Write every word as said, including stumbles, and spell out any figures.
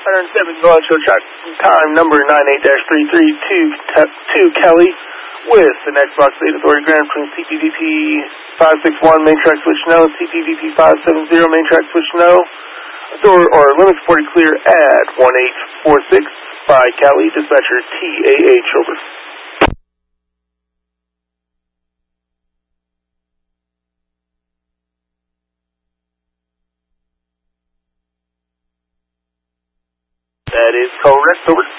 one oh seven, go out show track time number nine eight dash three three two two Kelly with the next box eight authority ground between C P V P five six one, main track switch no, C P V P five seven zero, main track switch no. Door or limit supported clear at one eight four six by Kelly, dispatcher T A H, over. That is correct, over.